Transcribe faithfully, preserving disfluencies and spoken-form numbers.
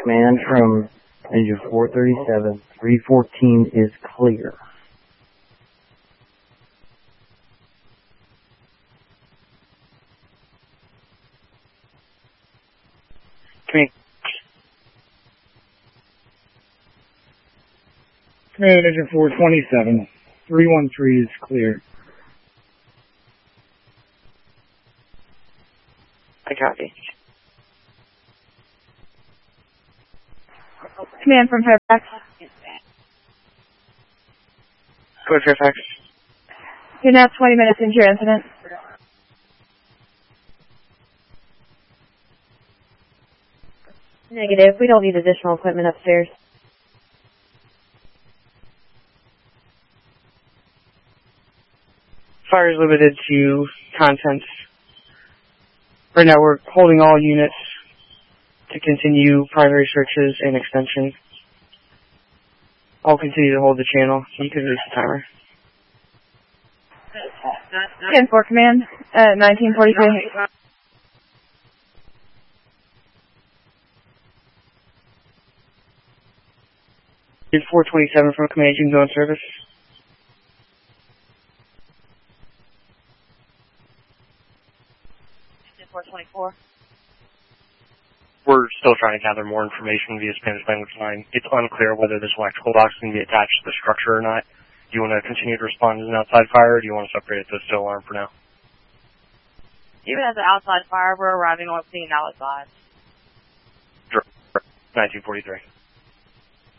Command from engine four thirty-seven, three fourteen is clear. Command. Command engine four twenty-seven, three one three is clear. I copy. Command from Fairfax. Go to Fairfax. You're now twenty minutes into your incident. Negative. We don't need additional equipment upstairs. Fire is limited to contents. Right now we're holding all units to continue primary searches and extension. I'll continue to hold the channel. You can release the timer. ten four Command, uh, nineteen forty-three. four twenty-seven from Command, you can go in service. four twenty-four. We're still trying to gather more information via Spanish language line. It's unclear whether this electrical box can be attached to the structure or not. Do you want to continue to respond as an outside fire, or do you want us to upgrade it to a still alarm for now? Even as an outside fire, we're arriving on scene outside. nineteen forty-three.